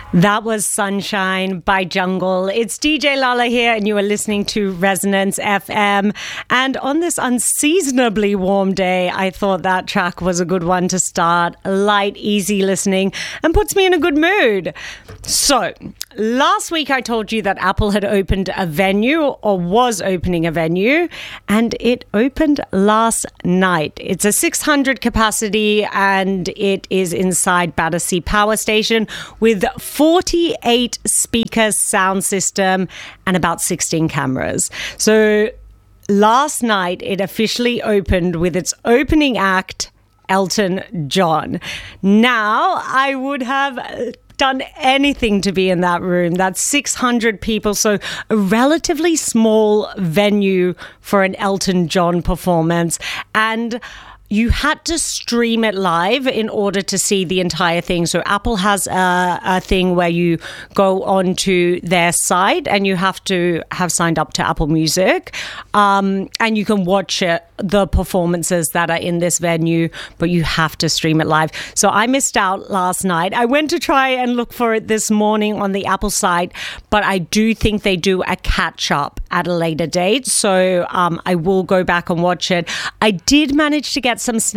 That was Sunshine by Jungle. It's DJ Lala here, and you are listening to Resonance FM. And on this unseasonably warm day, I thought that track was a good one to start. Light, easy listening, and puts me in a good mood. So, last week I told you that Apple had opened a venue, or was opening a venue, and it opened last night. It's a 600 capacity, and it is inside Battersea Power Station with 48 speaker sound system and about 16 cameras. So last night it officially opened with its opening act, Elton John. Now, I would have done anything to be in that room. That's 600 people, so a relatively small venue for an Elton John performance. And you had to stream it live in order to see the entire thing. So Apple has a thing where you go onto their site and you have to have signed up to Apple Music, and you can watch the performances that are in this venue, but you have to stream it live. So I missed out last night. I went to try and look for it this morning on the Apple site, but I do think they do a catch up at a later date. So I will go back and watch it. I did manage to get some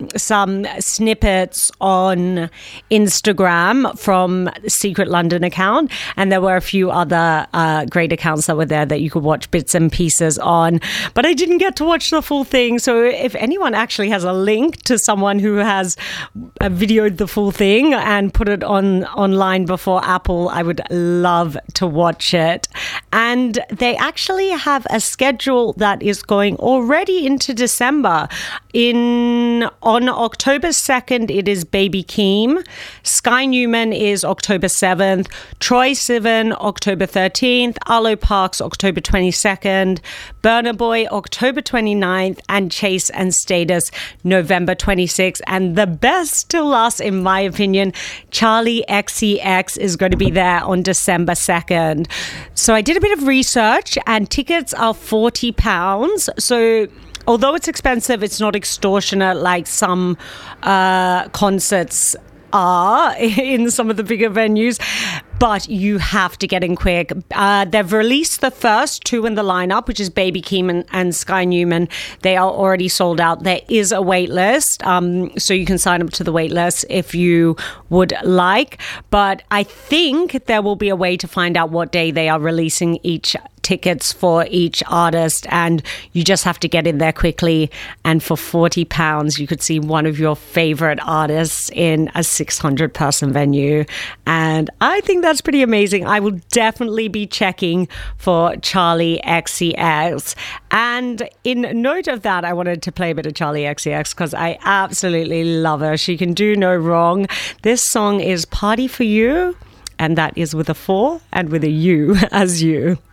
snippets on Instagram from the Secret London account, and there were a few other great accounts that were there that you could watch bits and pieces on, but I didn't get to watch the full thing. So if anyone actually has a link to someone who has videoed the full thing and put it online before Apple, I would love to watch it. And they actually have a schedule that is going already into December. On October 2nd, it is Baby Keem. Sky Newman is October 7th. Troye Sivan, October 13th. Arlo Parks, October 22nd. Burna Boy, October 29th. And Chase and Status, November 26th. And the best still last, in my opinion, Charli XCX is going to be there on December 2nd. So I did a bit of research, and tickets are £40. So although it's expensive, it's not extortionate like some concerts are in some of the bigger venues, but you have to get in quick. They've released the first two in the lineup, which is Baby Keem and Sky Newman. They are already sold out. There is a wait list, so you can sign up to the wait list if you would like. But I think there will be a way to find out what day they are releasing each tickets for each artist, and you just have to get in there quickly. And for £40, you could see one of your favorite artists in a 600-person venue. And I think that's pretty amazing. I will definitely be checking for Charli XCX. And in note of that, I wanted to play a bit of Charli XCX because I absolutely love her. She can do no wrong. This song is Party for You, and that is with a 4 and with a U as you.